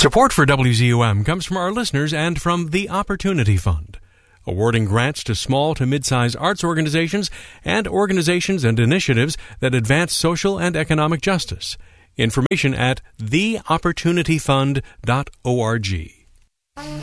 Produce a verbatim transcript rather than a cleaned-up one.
Support for W Z U M comes from our listeners and from the Opportunity Fund, awarding grants to small to mid-size arts organizations and organizations and initiatives that advance social and economic justice. Information at the opportunity fund dot org.